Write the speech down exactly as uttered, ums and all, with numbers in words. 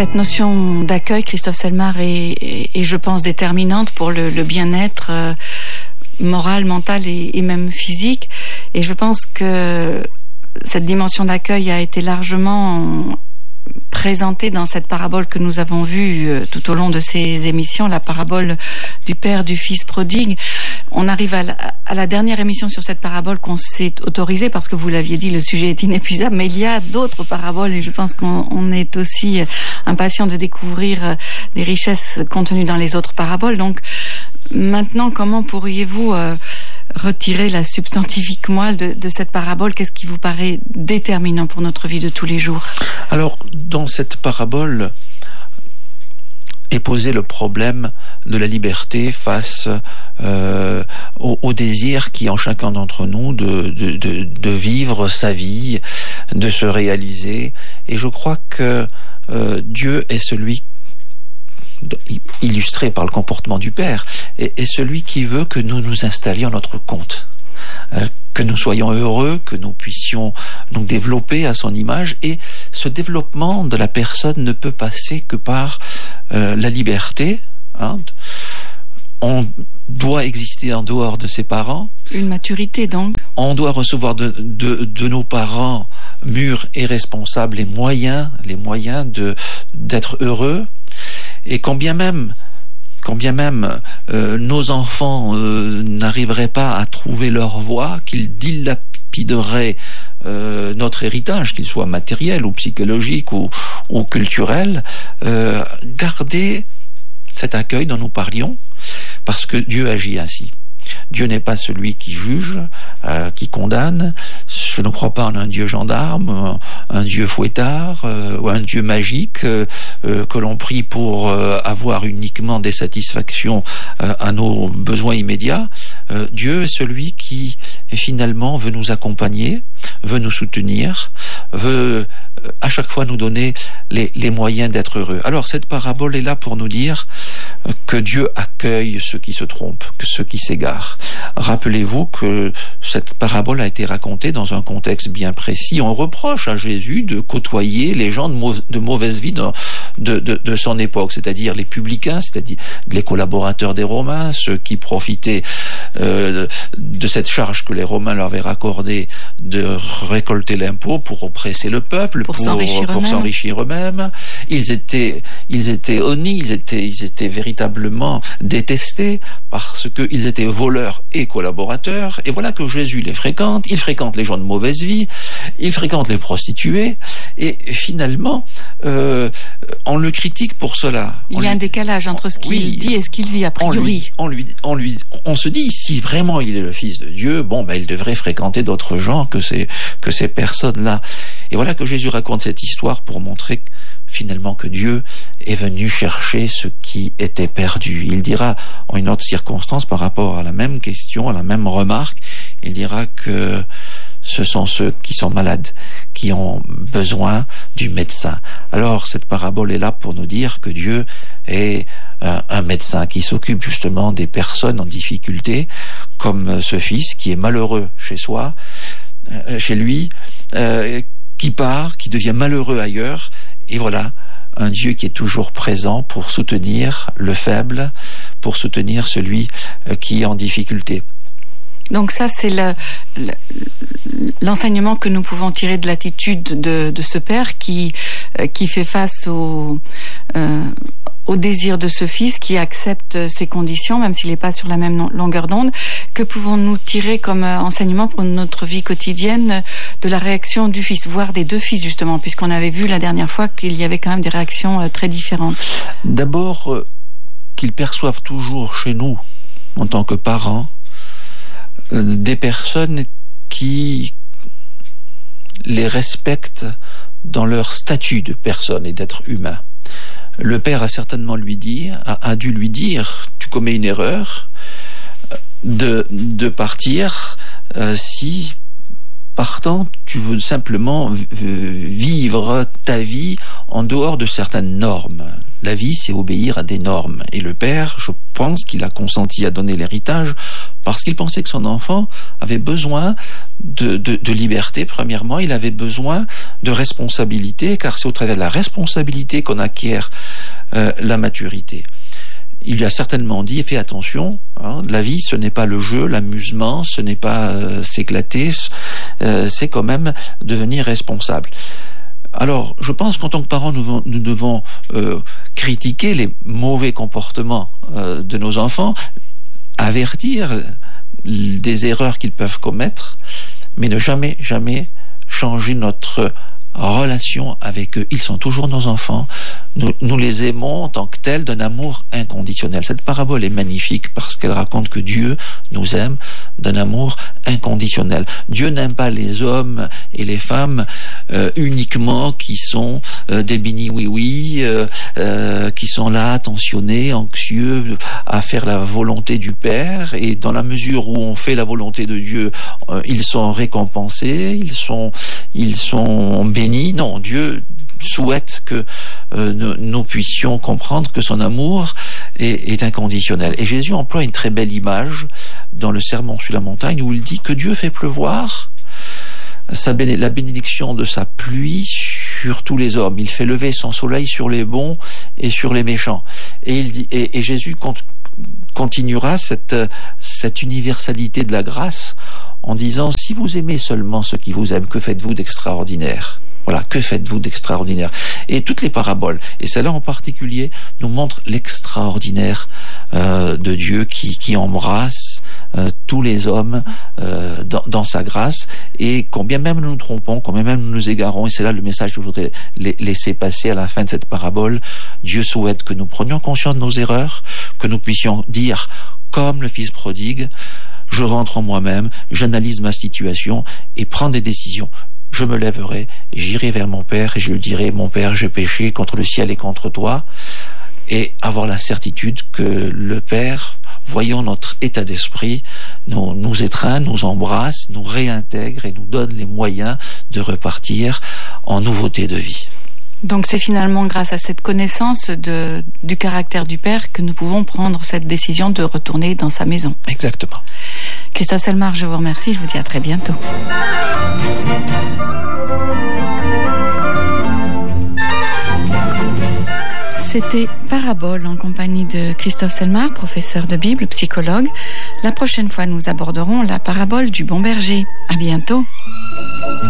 Cette notion d'accueil, Christophe Selmar, est, est, est je pense, déterminante pour le, le bien-être euh, moral, mental et, et même physique. Et je pense que cette dimension d'accueil a été largement présentée dans cette parabole que nous avons vue euh, tout au long de ces émissions, la parabole du Père, du Fils prodigue. On arrive à la, à la dernière émission sur cette parabole qu'on s'est autorisé, parce que vous l'aviez dit, le sujet est inépuisable, mais il y a d'autres paraboles et je pense qu'on on est aussi impatient de découvrir des richesses contenues dans les autres paraboles. Donc maintenant, comment pourriez-vous euh, retirer la substantifique moelle de, de cette parabole? Qu'est-ce qui vous paraît déterminant pour notre vie de tous les jours? Alors, dans cette parabole est posé le problème de la liberté face euh, au, au désir qui en chacun d'entre nous de, de, de, de vivre sa vie, de se réaliser. Et je crois que euh, Dieu est celui, illustré par le comportement du Père, est, est celui qui veut que nous nous installions à notre compte. Euh, que nous soyons heureux, que nous puissions nous développer à son image, et ce développement de la personne ne peut passer que par euh, la liberté. Hein. On doit exister en dehors de ses parents. Une maturité donc. On doit recevoir de, de, de nos parents mûrs et responsables les moyens, les moyens de, d'être heureux, et quand bien même Quand bien même euh, nos enfants euh, n'arriveraient pas à trouver leur voie, qu'ils dilapideraient euh, notre héritage, qu'il soit matériel ou psychologique ou, ou culturel, euh, garder cet accueil dont nous parlions, parce que Dieu agit ainsi. Dieu n'est pas celui qui juge, euh, qui condamne. Je ne crois pas en un Dieu gendarme, un Dieu fouettard, euh, ou un Dieu magique euh, euh, que l'on prie pour euh, avoir uniquement des satisfactions euh, à nos besoins immédiats. Euh, Dieu est celui qui finalement veut nous accompagner, veut nous soutenir, veut euh, à chaque fois nous donner les, les moyens d'être heureux. Alors cette parabole est là pour nous dire euh, que Dieu accueille ceux qui se trompent, que ceux qui s'égarent. Rappelez-vous que cette parabole a été racontée dans un contexte bien précis. On reproche à Jésus de côtoyer les gens de, mau- de mauvaise vie de, de, de, de son époque, c'est-à-dire les publicains, c'est-à-dire les collaborateurs des Romains, ceux qui profitaient euh, de cette charge que les Romains leur avaient accordée de récolter l'impôt pour oppresser le peuple, pour, pour s'enrichir, pour eux-mêmes. s'enrichir eux-mêmes. Ils étaient, ils étaient honnis, ils étaient, ils étaient véritablement détestés parce qu'ils étaient voleurs et collaborateurs. Et voilà que Jésus les fréquente. Il fréquente les gens de mauvaise vie, il fréquente les prostituées, et finalement, euh, on le critique pour cela. Il on y a lui, un décalage entre ce qu'il oui, dit et ce qu'il vit a priori. On, lui, on, lui, on, lui, on se dit, si vraiment il est le Fils de Dieu, bon, ben, il devrait fréquenter d'autres gens que ces, que ces personnes-là. Et voilà que Jésus raconte cette histoire pour montrer finalement que Dieu est venu chercher ce qui était perdu. Il dira en une autre circonstance par rapport à la même question, à la même remarque, il dira que ce sont ceux qui sont malades, qui ont besoin du médecin. Alors cette parabole est là pour nous dire que Dieu est un, un médecin qui s'occupe justement des personnes en difficulté, comme ce fils qui est malheureux chez soi, euh, chez lui, euh, qui part, qui devient malheureux ailleurs, et voilà, un Dieu qui est toujours présent pour soutenir le faible, pour soutenir celui qui est en difficulté. Donc ça, c'est le, le, l'enseignement que nous pouvons tirer de l'attitude de, de ce père qui, qui fait face au, euh, au désir de ce fils, qui accepte ses conditions, même s'il n'est pas sur la même longueur d'onde. Que pouvons-nous tirer comme enseignement pour notre vie quotidienne de la réaction du fils, voire des deux fils justement, puisqu'on avait vu la dernière fois qu'il y avait quand même des réactions très différentes? D'abord, euh, qu'ils perçoivent toujours chez nous, en tant que parents, euh, des personnes qui les respectent dans leur statut de personne et d'être humain. Le père a certainement lui dit, a, a dû lui dire, tu commets une erreur, de, de partir euh, si, partant, tu veux simplement vivre ta vie en dehors de certaines normes. La vie, c'est obéir à des normes. Et le père, je pense qu'il a consenti à donner l'héritage Parce qu'il pensait que son enfant avait besoin de, de, de liberté, premièrement. Il avait besoin de responsabilité, car c'est au travers de la responsabilité qu'on acquiert euh, la maturité. Il lui a certainement dit, fais attention, hein, la vie ce n'est pas le jeu, l'amusement, ce n'est pas euh, s'éclater, euh, c'est quand même devenir responsable. Alors, je pense qu'en tant que parents, nous devons, nous devons euh, critiquer les mauvais comportements euh, de nos enfants, avertir des erreurs qu'ils peuvent commettre, mais ne jamais, jamais changer notre relation avec eux. Ils sont toujours nos enfants. Nous, nous les aimons en tant que tels d'un amour inconditionnel. Cette parabole est magnifique parce qu'elle raconte que Dieu nous aime d'un amour inconditionnel. Dieu n'aime pas les hommes et les femmes euh, uniquement qui sont euh, des bini-oui-oui, euh, euh, qui sont là attentionnés, anxieux à faire la volonté du Père, et dans la mesure où on fait la volonté de Dieu, euh, ils sont récompensés, ils sont, ils sont bénis. Non, Dieu souhaite que euh, nous, nous puissions comprendre que son amour est, est inconditionnel. Et Jésus emploie une très belle image dans le Sermon sur la montagne où il dit que Dieu fait pleuvoir sa béné- la bénédiction de sa pluie sur tous les hommes. Il fait lever son soleil sur les bons et sur les méchants. Et, il dit, et, et Jésus compte, continuera cette, cette universalité de la grâce en disant, si vous aimez seulement ceux qui vous aiment, que faites-vous d'extraordinaire ? Voilà, que faites-vous d'extraordinaire? Et toutes les paraboles, et celle-là en particulier, nous montrent l'extraordinaire euh, de Dieu qui, qui embrasse euh, tous les hommes euh, dans, dans sa grâce. Et combien même nous nous trompons, combien même nous nous égarons, et c'est là le message que je voudrais laisser passer à la fin de cette parabole, Dieu souhaite que nous prenions conscience de nos erreurs, que nous puissions dire, comme le fils prodigue, je rentre en moi-même, j'analyse ma situation et prends des décisions. Je me lèverai, j'irai vers mon Père et je lui dirai, mon Père, j'ai péché contre le ciel et contre toi, et avoir la certitude que le Père, voyant notre état d'esprit, nous, nous étreint, nous embrasse, nous réintègre et nous donne les moyens de repartir en nouveauté de vie. Donc c'est finalement grâce à cette connaissance de, du caractère du Père que nous pouvons prendre cette décision de retourner dans sa maison. Exactement. Christophe Selmar, je vous remercie, je vous dis à très bientôt. C'était Parabole en compagnie de Christophe Selmar, professeur de Bible, psychologue. La prochaine fois, nous aborderons la parabole du bon berger. À bientôt.